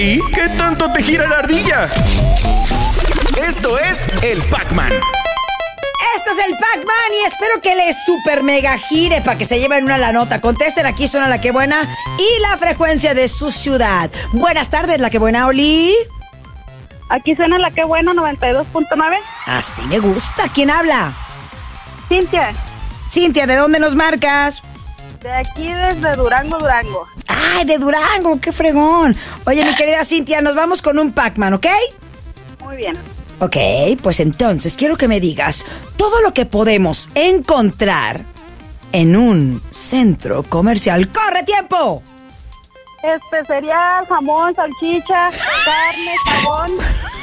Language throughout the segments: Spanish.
¿Y qué tanto te gira la ardilla? Esto es el Pac-Man. Esto es el Pac-Man y espero que les super mega gire para que se lleven una la nota. Contesten, aquí suena La Que Buena y la frecuencia de su ciudad. Buenas tardes, La Que Buena, Oli. Aquí suena La Que Buena, 92.9. Así me gusta. ¿Quién habla? Cintia, Cintia, ¿de dónde nos marcas? de aquí desde Durango, Durango. ¡Ay, de Durango! ¡Qué fregón! Oye, mi querida Cintia, nos vamos con un Pac-Man, ¿ok? Muy bien. Ok, pues entonces quiero que me digas todo lo que podemos encontrar en un centro comercial. ¡Corre, tiempo! Cereal, jamón, salchicha, carne, jabón,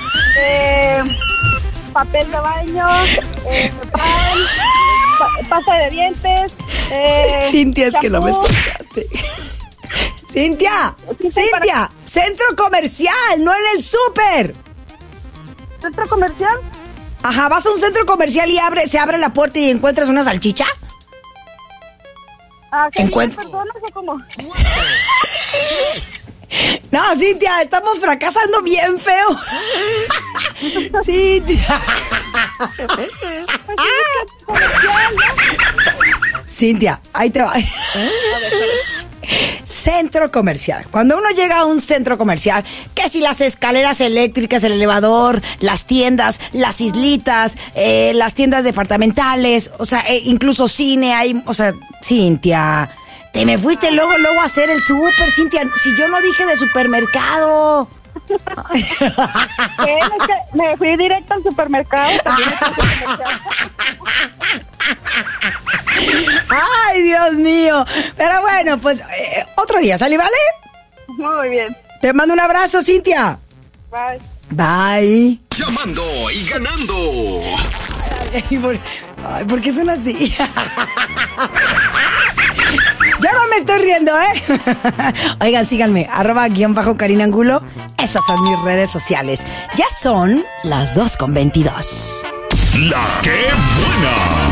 papel de baño, pan, pasta de dientes. Cintia, es que no me champú. escuchaste. Cintia, Sí, Cintia, centro comercial, no en el súper. ¿Centro comercial? Ajá, vas a un centro comercial y se abre la puerta y encuentras una salchicha. ¿Qué Encuentro- personas o cómo? No, Cintia, estamos fracasando bien feo. Cintia. Cintia, ahí te va. Centro comercial. Cuando uno llega a un centro comercial, que si las escaleras eléctricas, el elevador, las tiendas, las islitas, las tiendas departamentales, o sea, incluso cine, hay, o sea, Cintia, te me fuiste luego a hacer el súper, Cintia, si yo no dije de supermercado. Es que me fui directo al supermercado. Ay, Dios mío. Pero bueno, pues otro día, ¿sale, vale? Muy bien. Te mando un abrazo, Cintia. Bye. Bye. Llamando y ganando. Ay, ¿por qué son así? Yo no me estoy riendo, ¿eh? Oigan, síganme, @Karina Angulo. Esas son mis redes sociales. Ya son las 2:22. La Que Buena.